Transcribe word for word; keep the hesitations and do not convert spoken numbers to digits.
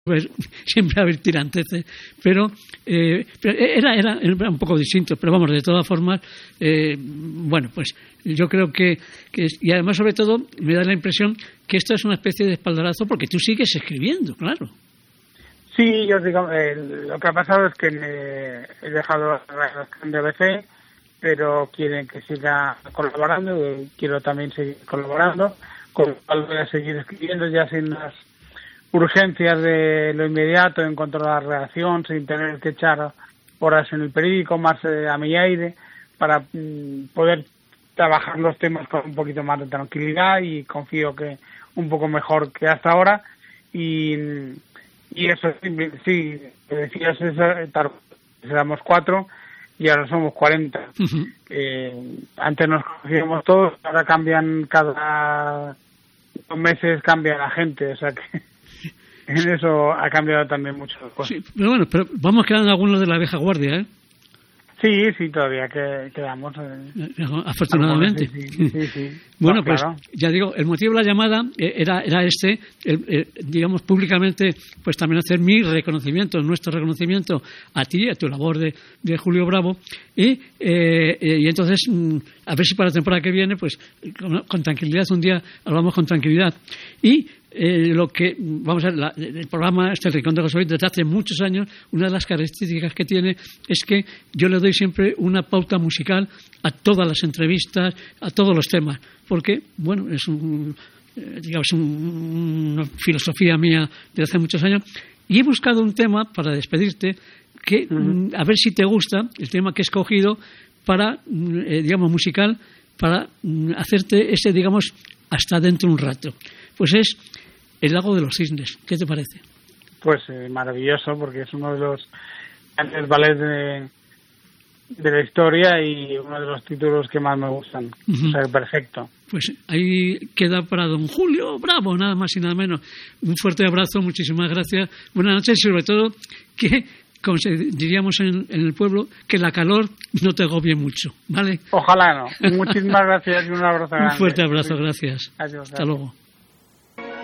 Pues, siempre haber tiranteces, pero, eh, pero era, era, era un poco distinto, pero vamos, de todas formas, eh, bueno, pues yo creo que, que, y además sobre todo me da la impresión que esto es una especie de espaldarazo porque tú sigues escribiendo, claro. Sí, yo digo, eh, lo que ha pasado es que me he dejado la redacción de B C, pero quieren que siga colaborando, y quiero también seguir colaborando, con lo cual voy a seguir escribiendo ya sin las urgencias de lo inmediato en cuanto a la redacción, sin tener que echar horas en el periódico, más eh, a mi aire, para mm, poder trabajar los temas con un poquito más de tranquilidad y confío que un poco mejor que hasta ahora. Y, y eso sí, sí decías, éramos cuatro y ahora somos cuarenta. Uh-huh. Eh, antes nos conocíamos todos, ahora cambian cada dos meses, cambia la gente, o sea que en eso ha cambiado también mucho. Sí, pero bueno, pero vamos quedando algunos de la vieja guardia, ¿eh? Sí, sí, todavía que, quedamos. Eh, Afortunadamente. Sí, sí, sí, sí. Bueno, no, pues claro. Ya digo, el motivo de la llamada era era este, el, el, digamos públicamente, pues también hacer mi reconocimiento, nuestro reconocimiento a ti, a tu labor de, de Julio Bravo, y, eh, y entonces a ver si para la temporada que viene, pues con, con tranquilidad, un día hablamos con tranquilidad. Y Eh, lo que, vamos a ver, la, el programa este, El Rincón de José, desde hace muchos años, una de las características que tiene es que yo le doy siempre una pauta musical a todas las entrevistas, a todos los temas, porque, bueno, es un, eh, digamos, un, una filosofía mía de hace muchos años, y he buscado un tema para despedirte que, uh-huh. a ver si te gusta, el tema que he escogido para, eh, digamos, musical, para hacerte ese, digamos, hasta dentro un rato. Pues es El Lago de los Cisnes. ¿Qué te parece? Pues eh, maravilloso, porque es uno de los grandes ballets de, de la historia y uno de los títulos que más me gustan. Uh-huh. O sea, perfecto. Pues ahí queda para don Julio Bravo, nada más y nada menos. Un fuerte abrazo, muchísimas gracias. Buenas noches y sobre todo que, como diríamos en, en el pueblo, que la calor no te agobie mucho, ¿vale? Ojalá no. Muchísimas gracias y un abrazo grande. Un fuerte abrazo, gracias. Adiós, Hasta gracias. luego.